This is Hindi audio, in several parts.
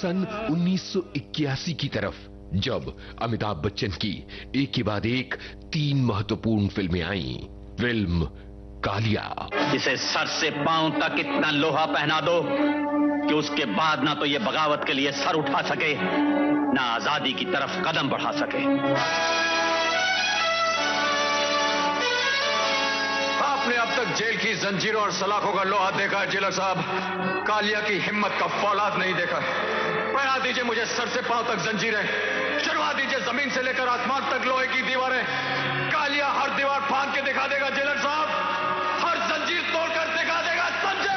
सन 1981 की तरफ, जब अमिताभ बच्चन की एक के बाद एक 3 महत्वपूर्ण फिल्में आईं। फिल्म कालिया। इसे सर से पांव तक इतना लोहा पहना दो कि उसके बाद ना तो ये बगावत के लिए सर उठा सके, ना आजादी की तरफ कदम बढ़ा सके। आपने अब तक जेल की जंजीरों और सलाखों का लोहा देखा है जेलर साहब, कालिया की हिम्मत का फौलाद नहीं देखा। पहना दीजिए मुझे सर से पांव तक जंजीरें, चढ़वा दीजिए जमीन से लेकर आसमान तक लोहे की दीवारें। कालिया हर दीवार फांद के दिखा देगा जेलर साहब, हर जंजीर तोड़कर दिखा देगा, समझे?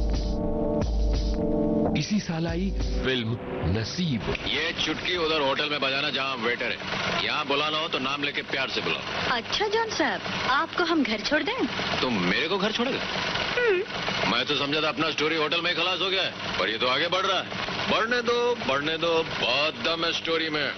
इसी साल आई फिल्म नसीब। ये चुटकी उधर होटल में बजाना जहाँ वेटर है, यहाँ बुलाना हो तो नाम लेके प्यार से बुलाओ। अच्छा जॉन साहब, आपको हम घर छोड़ दें? तुम मेरे को घर छोड़ोगे? मैं तो समझा था अपना स्टोरी होटल में खलास हो गया है, पर ये तो आगे बढ़ रहा है। बढ़ने दो, बहुत दम है स्टोरी में।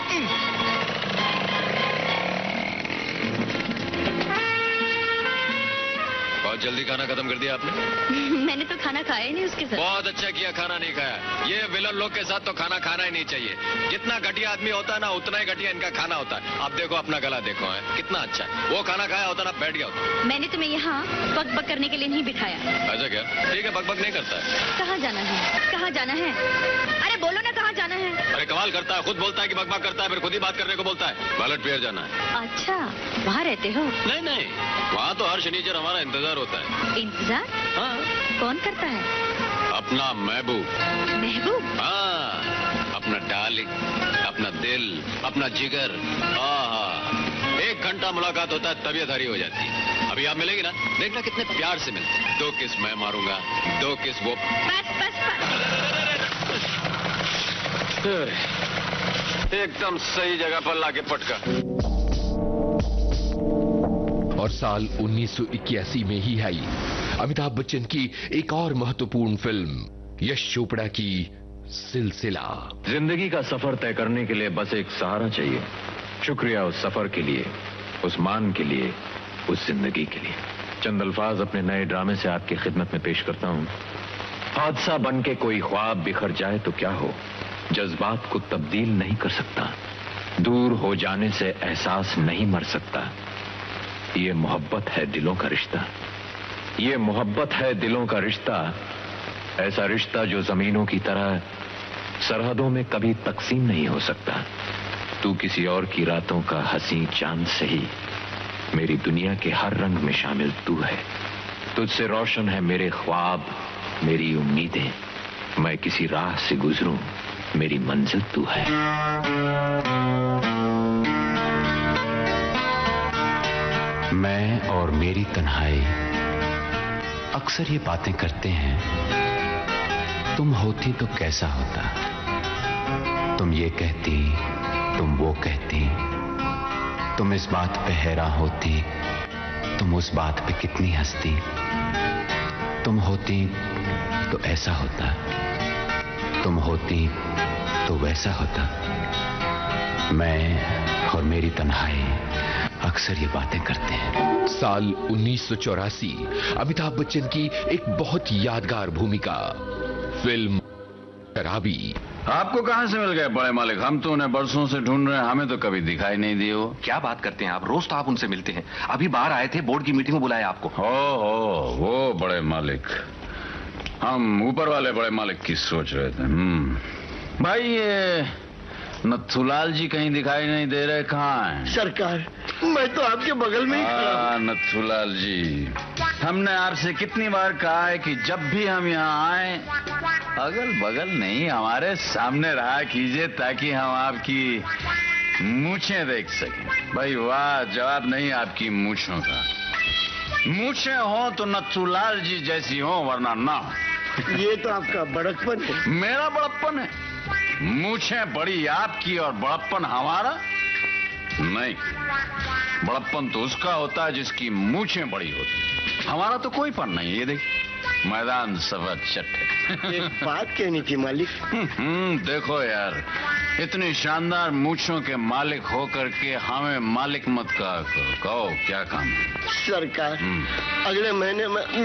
बहुत जल्दी खाना खत्म कर दिया आपने। मैंने तो खाना खाया ही नहीं उसके साथ। बहुत अच्छा किया खाना नहीं खाया। ये विलन लोग के साथ तो खाना खाना ही नहीं चाहिए। जितना घटिया आदमी होता है ना, उतना ही घटिया इनका खाना होता है। आप देखो अपना गला देखो है कितना अच्छा है। वो खाना खाया होता ना बैठ गया होता। मैंने तुम्हें यहाँ बक करने के लिए नहीं बिठाया। ऐसा क्या? ठीक है, बक नहीं करता है। कहाँ जाना है? कहाँ जाना है? अरे बोलो ना कहाँ जाना है? अरे कमाल करता है, खुद बोलता है कि बक करता है, फिर खुद ही बात करने को बोलता है। बैलेट फेयर जाना है। अच्छा, वहाँ रहते हो? नहीं, वहाँ तो हर शनिचर हमारा इंतजार होता है। इंतजार? हाँ। कौन करता है? अपना महबूब। महबूब? हाँ, अपना डार्लिंग, अपना दिल, अपना जिगर। हाँ, 1 घंटा मुलाकात होता है, तबीयत हरी हो जाती है। अभी आप मिलेगी ना, देखना कितने प्यार से मिलते। 2 किस मैं मारूंगा, 2 किस वो। बस। एकदम सही जगह पर लाके पटका। और साल 1981 में ही आई अमिताभ बच्चन की एक और महत्वपूर्ण फिल्म, यश चोपड़ा की सिलसिला। जिंदगी का सफर तय करने के लिए बस एक सहारा चाहिए। शुक्रिया उस सफर के लिए, उस मान के लिए, उस जिंदगी के लिए। चंद अल्फाज अपने नए ड्रामे से आपकी खिदमत में पेश करता हूं। हादसा बन के कोई ख्वाब बिखर जाए तो क्या हो, जज्बात को तब्दील नहीं कर सकता। दूर हो जाने से एहसास नहीं मर सकता। ये मोहब्बत है दिलों का रिश्ता, ये मोहब्बत है दिलों का रिश्ता। ऐसा रिश्ता जो जमीनों की तरह सरहदों में कभी तकसीम नहीं हो सकता। तू किसी और की रातों का हंसी चांद से ही, मेरी दुनिया के हर रंग में शामिल तू है। तुझसे रोशन है मेरे ख्वाब, मेरी उम्मीदें। मैं किसी राह से गुजरूं, मेरी मंजिल तू है। मैं और मेरी तन्हाई अक्सर ये बातें करते हैं, तुम होती तो कैसा होता। तुम ये कहती, तुम वो कहती, तुम इस बात पे हैरान होती, तुम उस बात पे कितनी हंसती। तुम होती तो ऐसा होता, तुम होती तो वैसा होता। मैं और मेरी तन्हाई अक्सर ये बातें करते हैं। साल 1984 अमिताभ बच्चन की एक बहुत यादगार भूमिका, फिल्म शराबी। आपको कहां से मिल गए बड़े मालिक? हम तो उन्हें बरसों से ढूंढ रहे हैं, हमें तो कभी दिखाई नहीं दिए वो। क्या बात करते हैं आप, रोज तो आप उनसे मिलते हैं। अभी बाहर आए थे, बोर्ड की मीटिंग में बुलाया आपको। हो वो बड़े मालिक, हम ऊपर वाले बड़े मालिक की सोच रहे थे। भाई ये नथुलाल जी कहीं दिखाई नहीं दे रहे, कहाँ हैं? सरकार, मैं तो आपके बगल में ही खड़ा हूं। नथुलाल जी, हमने आपसे कितनी बार कहा है कि जब भी हम यहाँ आए, अगल बगल नहीं हमारे सामने रहा कीजिए, ताकि हम आपकी मूछें देख सकें। भाई वाह, जवाब नहीं आपकी मूछों का। मूछें हो तो नथुलाल जी जैसी हो, वरना ना हो। ये तो आपका बड़कपन है। मेरा बड़प्पन है? मूछें बड़ी आपकी और बड़प्पन हमारा नहीं। बड़प्पन तो उसका होता है जिसकी मूछें बड़ी होती। हमारा तो कोई पन नहीं है। ये देखिए, मैदान सफेद चट्टे। एक बात कहनी थी मालिक। देखो यार, इतनी शानदार मूछों के मालिक होकर के हमें मालिक मत कहा करो। कहो क्या काम है? सरकार, अगले महीने में